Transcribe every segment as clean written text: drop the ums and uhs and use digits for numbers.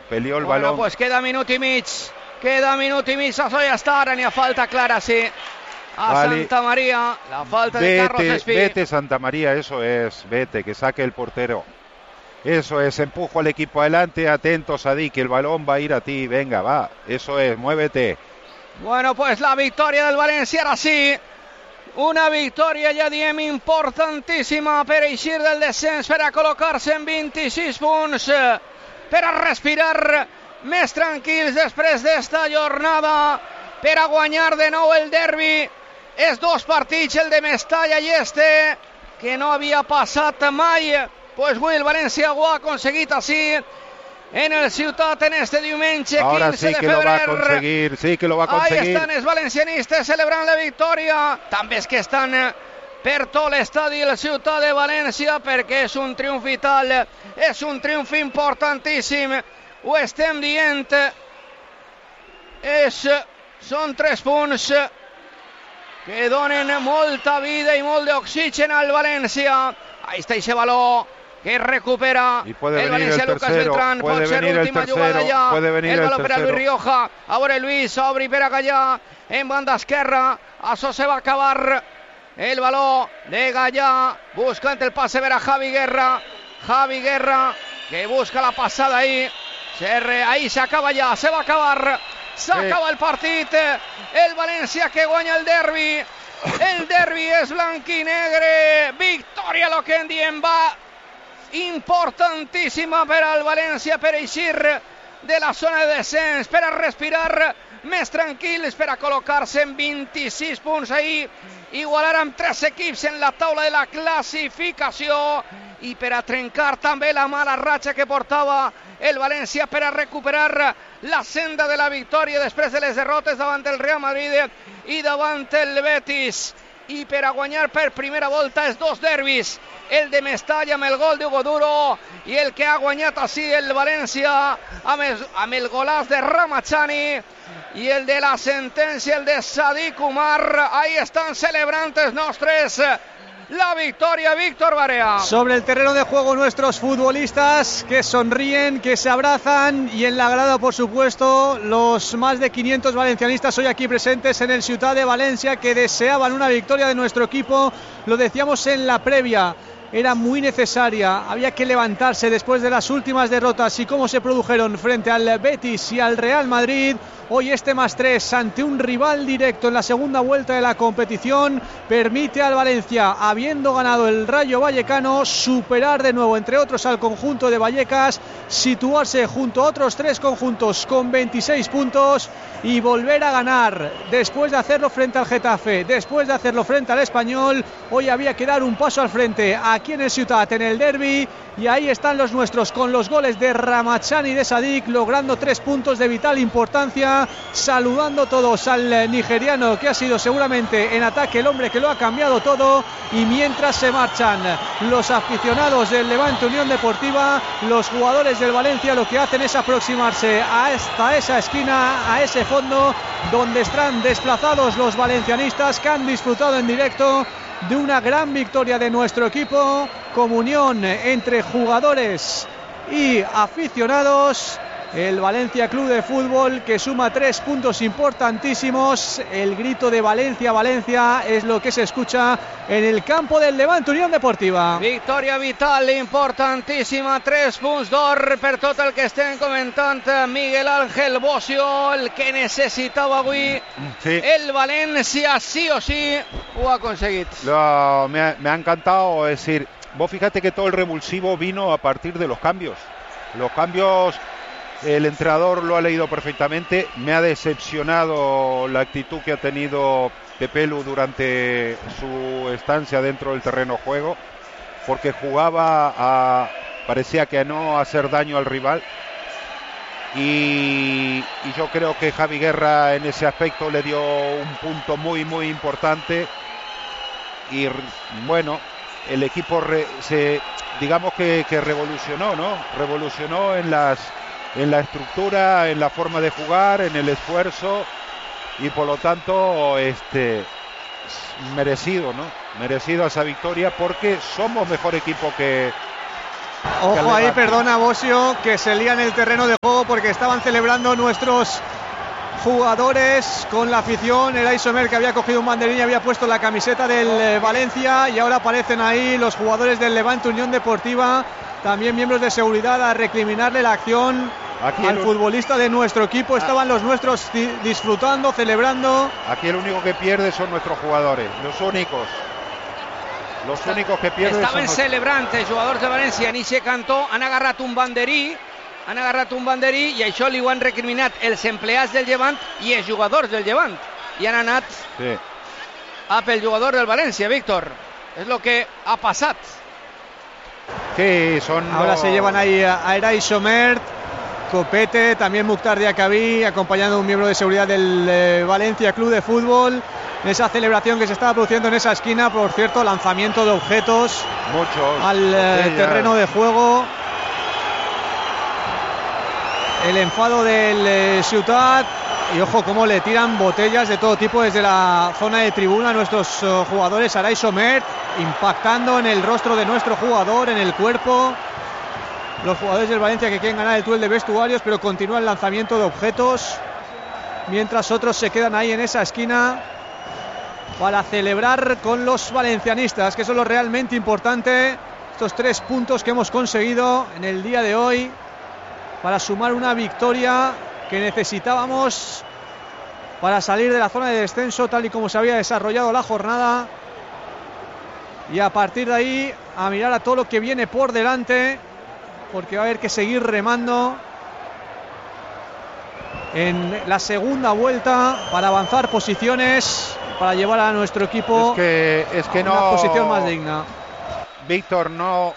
peleó el balón. Pues queda minut i mig a Soyastar, n'hi ha falta clara, sí, a Santa María, la falta de Carlos Espí. Vete Santa María, eso es, vete, que saque el portero. Eso es, empujo al equipo adelante, atento Sadik, que el balón va a ir a ti, venga, va, eso es, muévete. Bueno, pues la victòria del València, ara sí, una victòria, ja diem, importantíssima per eixir del descens, per a col·locar-se en 26 punts, per a respirar més tranquils després d'esta jornada, per a guanyar de nou el derbi. És dos partits, el de Mestalla i este, que no havia passat mai. Pues avui el València ho ha aconseguit així en el Ciutat en este diumenge 15 sí que de febrer. Lo va a conseguir, sí que lo va a conseguir. Ahí estan els valencianistes celebrant la victòria. També és que estan per tot l'estadi del Ciutat de València, perquè és un triomf vital, és un triomf importantíssim. Ho estem dient. Són 3 punts que donen molta vida i molt d'oxigen al València. Ahí està ese baló que recupera el Valencia. Lucas Beltrán, pot ser l'última jugada ja, el baló per a Luis Rioja, a veure Luis, obri per a Gallà en banda esquerra, això se va acabar, el baló de Gallà, buscant el passe per a Javi Guerra, que busca la passada ahí s'acaba ja, se va acabar, s'acaba el partit, el València que guanya el derbi és blanc i negre, victòria, lo que en diem, va importantíssima per al València, per eixir de la zona de descens, per a respirar més tranquils, per a col·locar-se en 26 punts ahí, igualar amb 3 equips en la taula de la classificació i per a trencar també la mala ratxa que portava el València, per a recuperar la senda de la victòria després de les derrotes davant el Real Madrid i davant el Betis, i per a guanyar per primera volta els dos derbis, el de Mestalla amb el gol d'Hugo Duro i el que ha guanyat així el València amb el golaç de Ramachani i el de la sentència, el de Sadik Umar. Ahí estan celebrant els nostres la victoria, Víctor Barea. Sobre el terreno de juego nuestros futbolistas que sonríen, que se abrazan, y en la grada, por supuesto, los más de 500 valencianistas hoy aquí presentes en el Ciutat de Valencia, que deseaban una victoria de nuestro equipo. Lo decíamos en la previa, era muy necesaria, había que levantarse después de las últimas derrotas y cómo se produjeron frente al Betis y al Real Madrid. Hoy este +3 ante un rival directo en la segunda vuelta de la competición permite al Valencia, habiendo ganado el Rayo Vallecano, superar de nuevo, entre otros, al conjunto de Vallecas, situarse junto a otros 3 conjuntos con 26 puntos y volver a ganar. Después de hacerlo frente al Getafe, después de hacerlo frente al Español, hoy había que dar un paso al frente aquí en el Ciutat, en el derbi, y ahí están los nuestros con los goles de Ramachani y de Sadik, logrando 3 puntos de vital importancia, saludando todos al nigeriano, que ha sido seguramente en ataque el hombre que lo ha cambiado todo. Y mientras se marchan los aficionados del Levante Unión Deportiva, los jugadores del Valencia lo que hacen es aproximarse hasta esa esquina, a ese fondo donde están desplazados los valencianistas, que han disfrutado en directo de una gran victoria de nuestro equipo. Comunión entre jugadores y aficionados. El Valencia Club de Fútbol, que suma 3 puntos importantísimos. El grito de Valencia, Valencia, es lo que se escucha en el campo del Levante Unión Deportiva. Victòria vital importantíssima, 3 punts d'or per tot el que estem comentant. Miguel Ángel Bocio, el que necessitava avui el Valencia, sí o sí, ho ha aconseguit. Me ha encantado, es decir, vos fíjate que todo el revulsivo vino a partir de los cambios. Los cambios, el entrenador lo ha leído perfectamente. Me ha decepcionado la actitud que ha tenido Pepelu durante su estancia dentro del terreno de juego, porque parecía que a no hacer daño al rival, y yo creo que Javi Guerra en ese aspecto le dio un punto muy muy importante. Y bueno, el equipo digamos que revolucionó, ¿no? Revolucionó en la estructura, en la forma de jugar, en el esfuerzo, y por lo tanto merecido, ¿no? Merecido esa victoria, porque somos mejor equipo que Ojo ahí, perdona Bosio, que se lía en el terreno de juego porque estaban celebrando nuestros jugadores con la afición. Era Isomer que había cogido un banderín y había puesto la camiseta del Valencia, y ahora aparecen ahí los jugadores del Levante Unión Deportiva, también miembros de seguridad, a recriminarle la acción al futbolista de nuestro equipo. Estaban los nuestros disfrutando, celebrando. Aquí el único que pierde son nuestros jugadores, los únicos que pierden. Estaven celebrant els jugadors de València, ni se cantó, han agarrat un banderí i això li ho han recriminat els empleats del Llevant i els jugadors del Llevant, i han anat a pel jugador del València, Víctor. És lo que ha passat. Sí, son ahora se llevan ahí a Eray Somert, Copete, también Mukhtar Diacabí, acompañando a un miembro de seguridad del Valencia Club de Fútbol. En esa celebración que se estaba produciendo en esa esquina, por cierto, lanzamiento de objetos al terreno de juego. El enfado del Ciutat, y ojo cómo le tiran botellas de todo tipo desde la zona de tribuna a nuestros jugadores. Eray Somert impactando en el rostro de nuestro jugador, en el cuerpo. Los jugadores del Valencia que quieren ganar el túnel de vestuarios, pero continúa el lanzamiento de objetos, mientras otros se quedan ahí en esa esquina para celebrar con los valencianistas, que eso es lo realmente importante. Estos 3 puntos que hemos conseguido en el día de hoy para sumar una victoria que necesitábamos para salir de la zona de descenso, tal y como se había desarrollado la jornada, y a partir de ahí a mirar a todo lo que viene por delante, porque va a haber que seguir remando en la segunda vuelta para avanzar posiciones, para llevar a nuestro equipo es que a una posición más digna. Víctor, no,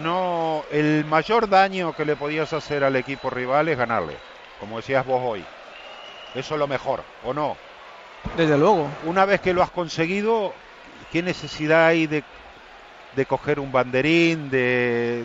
el mayor daño que le podías hacer al equipo rival es ganarle, como decías vos hoy. Eso es lo mejor, ¿o no? Desde luego. Una vez que lo has conseguido, ¿qué necesidad hay de coger un banderín, de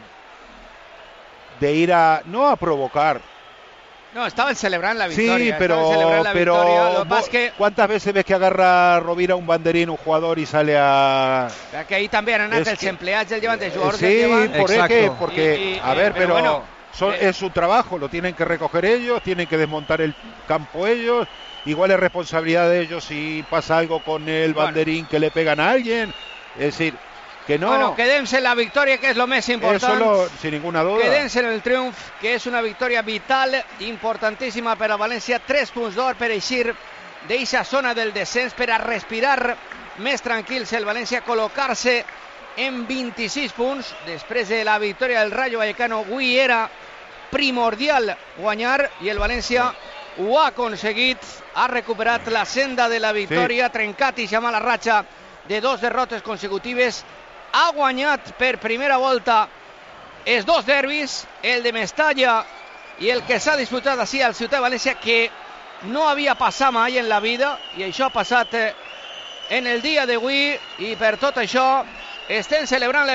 ir no a provocar? No, estaban celebrando la victoria. Sí, pero ¿cuántas veces ves que agarra Rovira un banderín, un jugador, y sale a...? Que ahí también han anat els empleats del Llevant, els jugadors del Llevant. Sí, porque pero bueno, es su trabajo, lo tienen que recoger ellos, tienen que desmontar el campo ellos. Igual es responsabilidad de ellos si pasa algo con el banderín, que le pegan a alguien. Es decir, que no... Bueno, quedem-se en la victòria, que és lo més important. Eso sin ninguna duda. Quedem-se en el triomf, que és una victòria vital, importantíssima per a València. 3 punts d'or per eixir d'eixa zona del descens, per a respirar més tranquils el València, col·locar-se en 26 punts. Després de la victòria del Rayo Vallecano, avui era primordial guanyar, i el València ho ha aconseguit. Ha recuperat la senda de la victòria, trencat i mala ratxa de 2 derrotes consecutives. Ha guanyat per primera volta els 2 derbis, el de Mestalla i el que s'ha disputat així al Ciutat de València, que no havia passat mai en la vida, i això ha passat en el dia d'avui, i per tot això estan celebrant la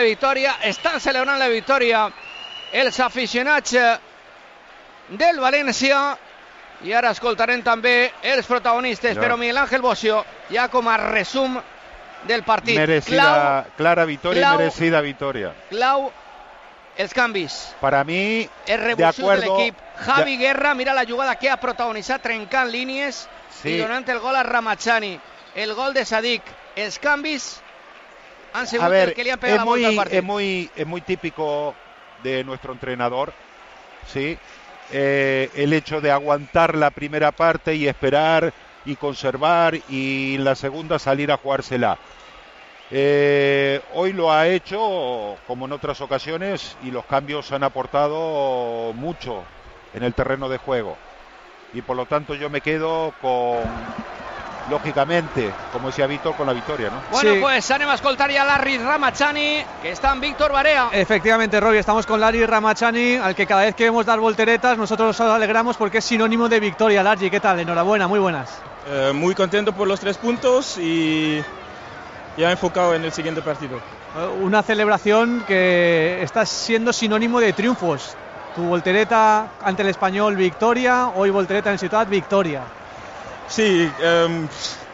victòria els aficionats del València, i ara escoltarem també els protagonistes, però Miguel Ángel Bosio, ja com a resum del partit. Clara victoria y merecida victoria. Clau, els canvis. Para mí, el revulsiu de l'equip. Javi Guerra, mira la jugada que ha protagonitzat, trencant línies i donant el gol a Ramachani. El gol de Sadik. Els canvis han sigut el que li han pegat la volta al partit. Es muy típico de nuestro entrenador, ¿sí? El hecho de aguantar la primera parte y esperar y conservar, y en la segunda salir a jugársela. Hoy lo ha hecho como en otras ocasiones, y los cambios han aportado mucho en el terreno de juego, y por lo tanto yo me quedo con, lógicamente, como decía Víctor, con la victoria, ¿no? Bueno, pues anem a escoltar ya a Larry Ramachani, que está en Víctor Barea. Efectivamente, Robbie, estamos con Larry Ramachani, al que cada vez que vemos dar volteretas nosotros nos alegramos porque es sinónimo de victoria. Larry, ¿qué tal? Enhorabuena, muy buenas. Muy contento por los 3 puntos y ya enfocado en el siguiente partido. Una celebración que está siendo sinónimo de triunfos. Tu voltereta ante el Español, victoria. Hoy voltereta en Ciutat, victoria. Sí,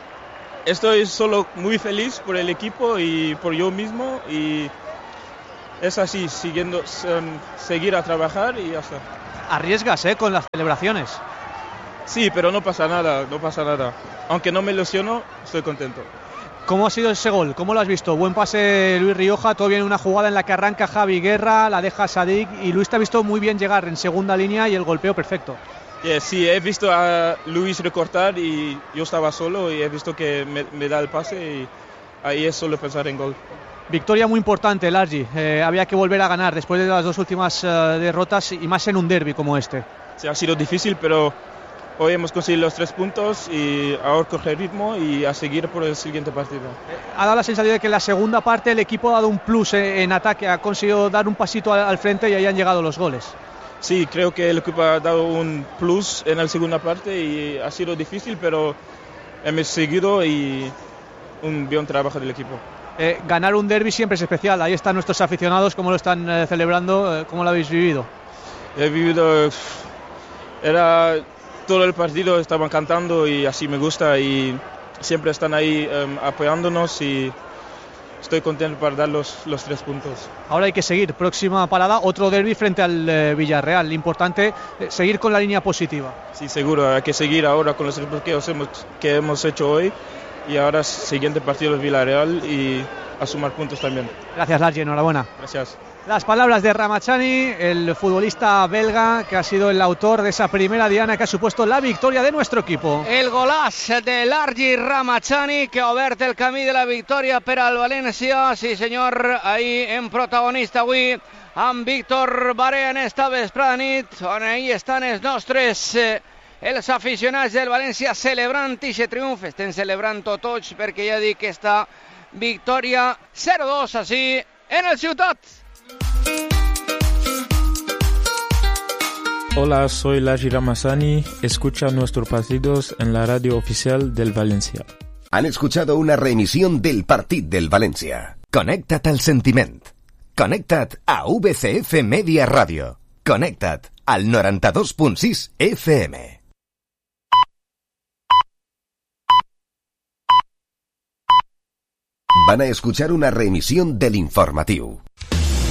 estoy solo muy feliz por el equipo y por yo mismo, y es así, seguir a trabajar y ya está. Arriesgas, con las celebraciones. Sí, pero no pasa nada. Aunque no me lesiono, estoy contento. ¿Cómo ha sido ese gol? ¿Cómo lo has visto? Buen pase Luis Rioja, todo bien, una jugada en la que arranca Javi Guerra, la deja Sadik y Luis te ha visto muy bien llegar en segunda línea y el golpeo perfecto. Sí, he visto a Luis recortar y yo estaba solo y he visto que me da el pase y ahí es solo pensar en gol. Victoria muy importante, Largi. Había que volver a ganar después de las dos últimas derrotas y más en un derbi como este. Sí, ha sido difícil, pero hoy hemos conseguido los 3 puntos y ahora coge el ritmo y a seguir por el siguiente partido. Ha dado la sensación de que en la segunda parte el equipo ha dado un plus en ataque, ha conseguido dar un pasito al frente y ahí han llegado los goles. Sí, creo que el equipo ha dado un plus en la segunda parte y ha sido difícil, pero hemos seguido y un buen trabajo del equipo. Ganar un derbi siempre es especial, ahí están nuestros aficionados, ¿cómo lo están celebrando? ¿Cómo lo habéis vivido? He vivido, todo el partido estaban cantando y así me gusta y siempre están ahí apoyándonos y estoy contento para dar los 3 puntos. Ahora hay que seguir, próxima parada, otro derbi frente al Villarreal, importante seguir con la línea positiva. Sí, seguro, hay que seguir ahora con los resultados que hemos hecho hoy y ahora siguiente partido del Villarreal y a sumar puntos también. Gracias, Largi, enhorabuena. Gracias. Las palabras de Ramachani, el futbolista belga que ha sido el autor de esa primera diana que ha supuesto la victoria de nuestro equipo. El golaç de Largi Ramachani que ha obert el camí de la victòria per al València. Sí senyor, ahí en protagonista avui amb Víctor Barea en esta vesprada nit, on ahí estan els nostres els aficionats del València celebrant aquest triomf. Estem celebrant tots perquè ja dic que esta victòria 0-2 així en el Ciutat. Hola, soy Largi Ramazani. Escucha nuestros partidos en la radio oficial del Valencia. Han escuchado una reemisión del Partit del Valencia. Connecta't al sentiment. Connecta't a VCF Media Radio. Connecta't al 92.6 FM. Van a escuchar una reemisión del informatiu.